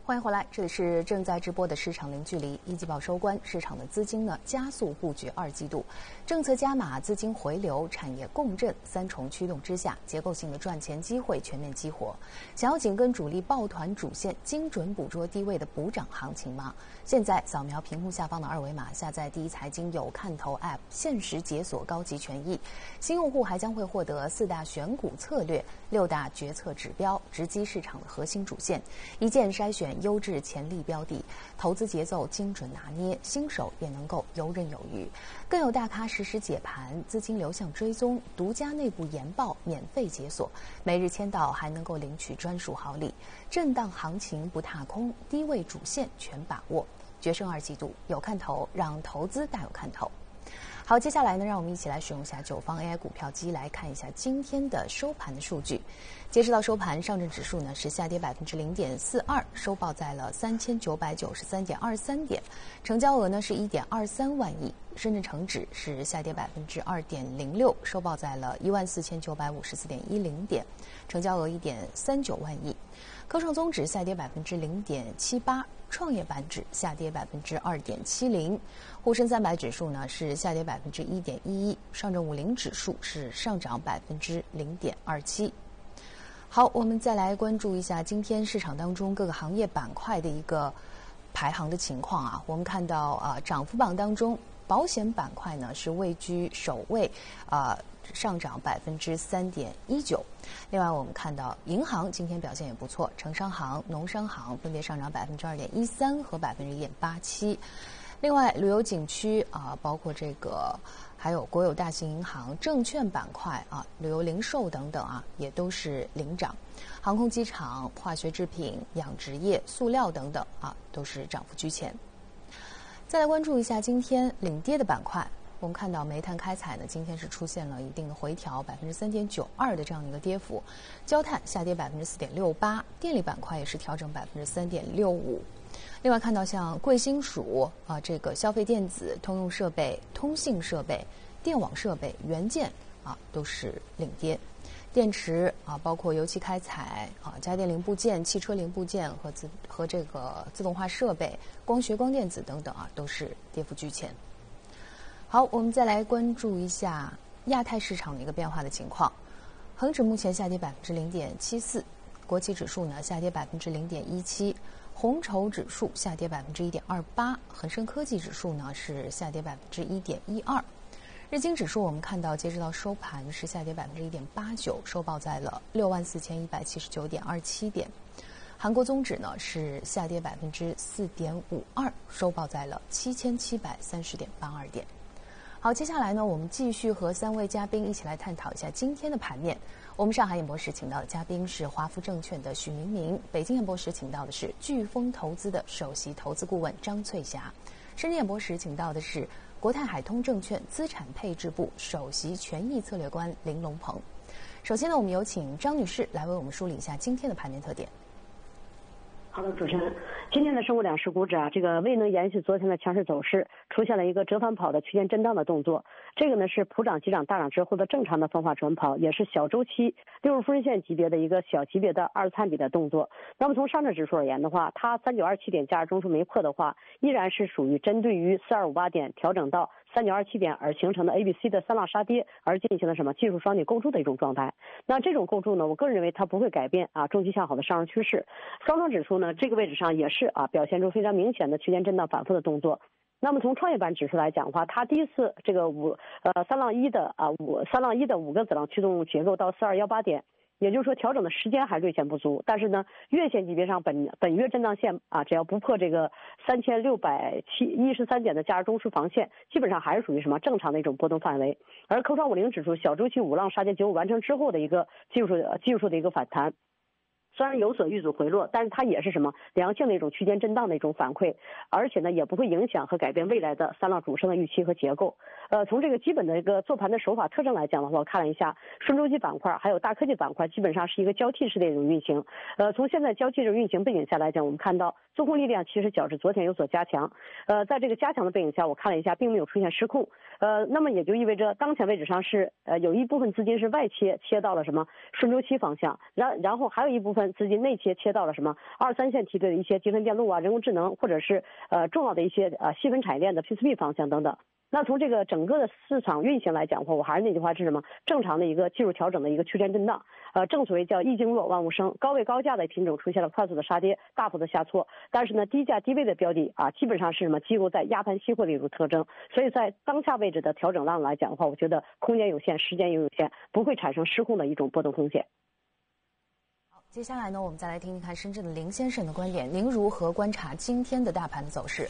欢迎回来，这里是正在直播的市场零距离。一季报收官，市场的资金呢加速布局二季度，政策加码、资金回流、产业共振三重驱动之下，结构性的赚钱机会全面激活。想要紧跟主力抱团主线，精准捕捉低位的补涨行情吗？现在扫描屏幕下方的二维码，下载第一财经有看头 App， 限时解锁高级权益。新用户还将会获得4大选股策略、6大决策指标，直击市场的核心主线，一键筛选优质潜力标的，投资节奏精准拿捏，新手也能够游刃有余。更有大咖实时解盘，资金流向追踪，独家内部研报免费解锁，每日签到还能够领取专属好礼。震荡行情不踏空，低位主线全把握，决胜二季度有看头，让投资大有看头。好，接下来呢，让我们一起来使用一下九方 AI 股票机来看一下今天的收盘的数据。截止到收盘，上证指数呢是下跌0.42%，收报在了3993.23点，成交额呢是1.23万亿。深圳成指是下跌2.06%，收报在了14954.10点，成交额1.39万亿。科创综指下跌0.78%，创业板指下跌2.70%，沪深300指数呢是下跌1.11%，上证50指数是上涨0.27%。好，我们再来关注一下今天市场当中各个行业板块的一个排行的情况啊。我们看到涨幅榜当中，保险板块呢是位居首位，上涨3.19%。另外，我们看到银行今天表现也不错，城商行、农商行分别上涨2.13%和1.87%。另外，旅游景区包括这个还有国有大型银行、证券板块旅游零售等等也都是领涨。航空机场、化学制品、养殖业、塑料等等都是涨幅居前。再来关注一下今天领跌的板块，我们看到煤炭开采呢，今天是出现了一定的回调，3.92%的这样的一个跌幅。焦炭下跌4.68%，电力板块也是调整3.65%。另外看到像贵金属这个消费电子、通用设备、通信设备、电网设备、元件都是领跌。电池包括油气开采家电零部件、汽车零部件和这个自动化设备、光学光电子等等都是跌幅居前。好，我们再来关注一下亚太市场的一个变化的情况。恒指目前下跌0.74%，国企指数呢下跌0.17%，红筹指数下跌1.28%，恒生科技指数呢是下跌1.12%。日经指数我们看到，截止到收盘是下跌1.89%，收报在了64179.27点。韩国综指呢是下跌4.52%，收报在了7730.82点。好，接下来呢，我们继续和3位嘉宾一起来探讨一下今天的盘面。我们上海演播室请到的嘉宾是华福证券的许明明，北京演播室请到的是飓风投资的首席投资顾问张翠霞，深圳演播室请到的是国泰海通证券资产配置部首席权益策略官林龙鹏。首先呢，我们有请张女士来为我们梳理一下今天的盘面特点。 好的，主持人，今天的生物两市股指这个未能延续昨天的强势走势，出现了一个折返跑的区间震荡的动作。这个呢是普涨急涨大涨之后的正常的分化转跑，也是小周期60分线级别的一个小级别的二次探底的动作。那么从上证指数而言的话，它3927点加中枢没破的话，依然是属于针对于4258点调整到3927点而形成的 ABC 的三浪杀跌而进行了什么技术双底构筑的一种状态。那这种构筑呢，我个人认为它不会改变中期向好的上升趋势。上证指数呢，这个位置上也是表现出非常明显的区间震荡反复的动作。那么从创业板指数来讲的话，它第一次这个三浪一的5个子浪驱动结构到4218点，也就是说调整的时间还略显不足，但是呢，月线级别上本月震荡线只要不破这个3613点的价值中枢防线，基本上还是属于什么正常的一种波动范围。而科创50指数小周期5浪杀跌结构完成之后的一个技术的一个反弹。虽然有所遇阻回落，但是它也是什么良性的一种区间震荡的一种反馈，而且呢也不会影响和改变未来的三浪主升的预期和结构。从这个基本的一个做盘的手法特征来讲的话，我看了一下顺周期板块还有大科技板块基本上是一个交替式的一种运行。从现在交替式运行背景下来讲，我们看到做空力量其实较之昨天有所加强。在这个加强的背景下，我看了一下并没有出现失控。那么也就意味着当前位置上是有一部分资金是外切到了什么顺周期方向，然后还有一部分分资金内切到了什么2、3线梯队的一些集成电路啊、人工智能，或者是重要的一些细分产业链的 PCB 方向等等。那从这个整个的市场运行来讲的话，我还是那句话，是什么？正常的一个技术调整的一个区间震荡。正所谓叫一经弱万物生，高位高价的品种出现了快速的杀跌，大幅的下挫。但是呢，低价低位的标的基本上是什么？机构在压盘吸货的一种特征。所以在当下位置的调整浪来讲的话，我觉得空间有限，时间也有限，不会产生失控的一种波动风险。 好，接下来呢，我们再来听听看深圳的林先生的观点，您如何观察今天的大盘的走势？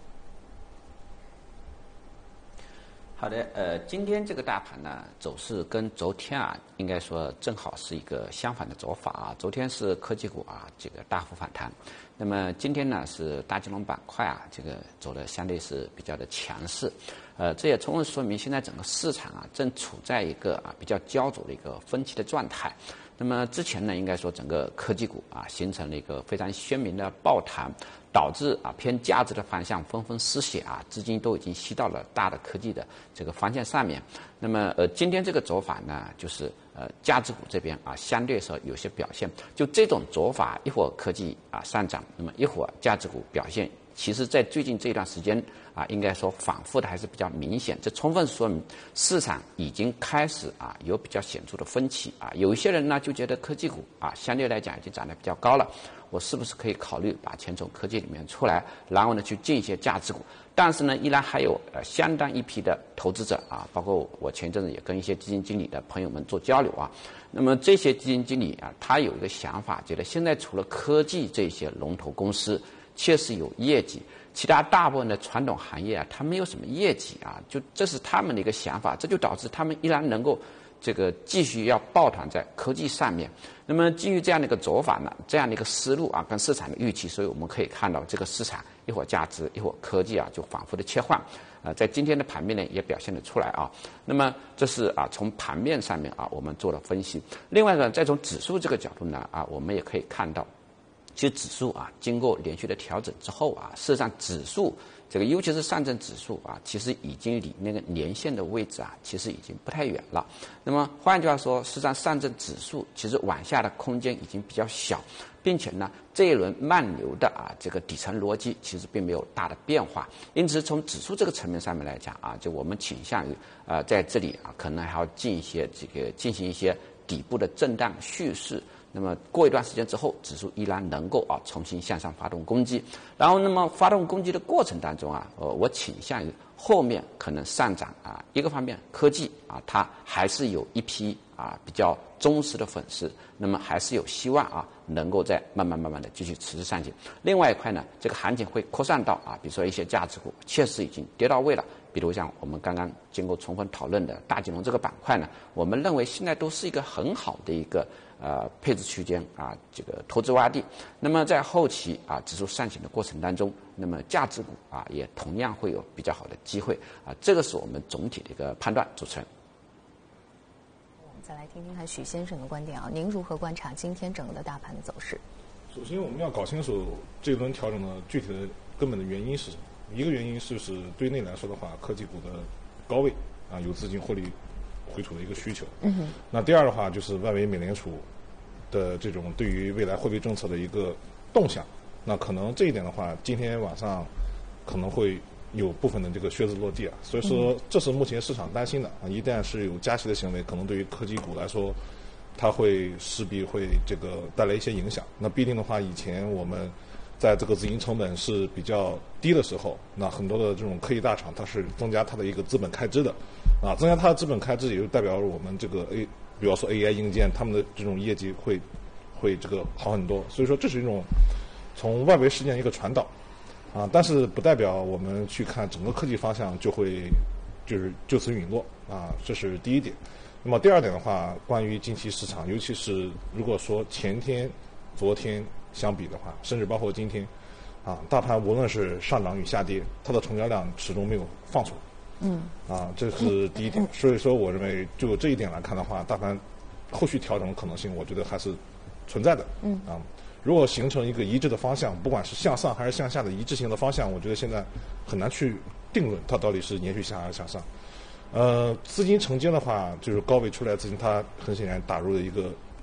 好的，今天这个大盘呢走势跟昨天应该说正好是一个相反的走法昨天是科技股这个大幅反弹，那么今天呢是大金融板块这个走的相对是比较的强势，这也充分说明现在整个市场正处在一个比较焦灼的一个分歧的状态。那么之前呢，应该说整个科技股形成了一个非常鲜明的抱弹，导致偏价值的方向纷纷失血资金都已经吸到了大的科技的这个方向上面。那么今天这个走法呢，就是价值股这边相对说有些表现，就这种走法，一会儿科技上涨，那么一会儿价值股表现，其实在最近这段时间应该说反复的还是比较明显，这充分说明市场已经开始有比较显著的分歧有一些人呢就觉得科技股相对来讲已经涨得比较高了，我是不是可以考虑把钱从科技里面出来，然后呢去进一些价值股？但是呢，依然还有相当一批的投资者包括我前阵子也跟一些基金经理的朋友们做交流那么这些基金经理他有一个想法，觉得现在除了科技这些龙头公司确实有业绩，其他大部分的传统行业它没有什么业绩就这是他们的一个想法，这就导致他们依然能够这个继续要抱团在科技上面。那么基于这样的一个走法呢，这样的一个思路跟市场的预期，所以我们可以看到这个市场一会儿价值一会儿科技就反复的切换在今天的盘面呢也表现得出来那么这是从盘面上面我们做了分析。另外呢，再从指数这个角度呢我们也可以看到，其实指数经过连续的调整之后事实上指数这个尤其是上证指数其实已经离那个年线的位置其实已经不太远了。那么换句话说，实际上上证指数其实往下的空间已经比较小，并且呢这一轮慢牛的这个底层逻辑其实并没有大的变化。因此从指数这个层面上面来讲就我们倾向于在这里可能还要进行一些底部的震荡蓄势。那么过一段时间之后，指数依然能够重新向上发动攻击，然后那么发动攻击的过程当中我倾向于后面可能上涨一个方面科技它还是有一批比较忠实的粉丝，那么还是有希望能够再慢慢的继续持续上行。另外一块呢，这个行情会扩散到比如说一些价值股确实已经跌到位了，比如像我们刚刚经过充分讨论的大金融这个板块呢，我们认为现在都是一个很好的一个配置区间这个投资洼地。那么在后期指数上行的过程当中，那么价值股也同样会有比较好的机会这个是我们总体的一个判断。主持人， 我们再来听听看许先生的观点您如何观察今天整个的大盘的走势？ 首先我们要搞清楚这轮调整的具体的根本的原因是什么。一个原因就是对内来说的话，科技股的高位有资金获利回吐的一个需求。那第二的话就是外围美联储的这种对于未来货币政策的一个动向。那可能这一点的话，今天晚上可能会有部分的这个靴子落地所以说这是目前市场担心的一旦是有加息的行为，可能对于科技股来说，它会势必会这个带来一些影响。那必定的话，以前我们在这个资金成本是比较低的时候，那很多的这种科技大厂它是增加它的一个资本开支的增加它的资本开支也就代表我们这个比方说 AI 硬件他们的这种业绩会这个好很多。所以说这是一种从外围事件一个传导但是不代表我们去看整个科技方向就会就是就此陨落这是第一点。那么第二点的话，关于近期市场，尤其是如果说前天昨天相比的话，甚至包括今天大盘无论是上涨与下跌，它的成交量始终没有放出这是第一点。所以说我认为就这一点来看的话，大盘后续调整的可能性我觉得还是存在的如果形成一个一致的方向，不管是向上还是向下的一致性的方向，我觉得现在很难去定论它到底是延续下还是向上。资金承接的话，就是高位出来的资金，它很显然打入了一个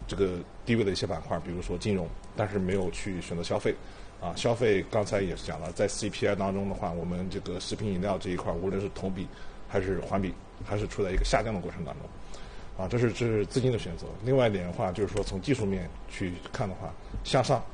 这个低位的一些板块，比如说金融，但是没有去选择消费。消费刚才也是讲了，在 CPI 当中的话，我们这个食品饮料这一块，无论是同比还是环比，还是处在一个下降的过程当中。这是资金的选择。另外一点的话，就是说从技术面去看的话，向上